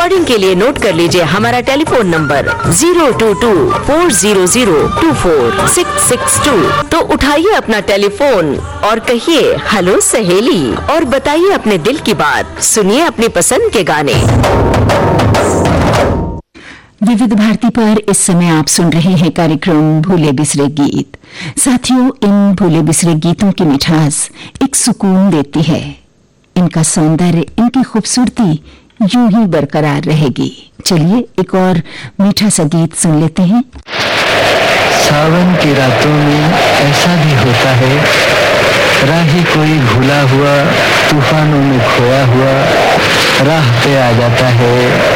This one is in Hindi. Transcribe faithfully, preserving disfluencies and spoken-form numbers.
रिकॉर्डिंग के लिए नोट कर लीजिए हमारा telephone number zero to to four zero zero to four six six to. तो उठाइए अपना टेलीफोन और कहिए हेलो सहेली और बताइए अपने दिल की बात। सुनिए अपनी पसंद के गाने। विविध भारती पर इस समय आप सुन रहे हैं कार्यक्रम भूले बिसरे गीत। साथियों, इन भूले बिसरे गीतों की मिठास एक सुकून देती है। इनका सौंदर्य, इनकी खूबसूरती यूं ही बरकरार रहेगी। चलिए एक और मीठा सा गीत सुन लेते हैं। सावन की रातों में ऐसा भी होता है, राही कोई भूला हुआ तूफानों में खोया हुआ राह पे आ जाता है।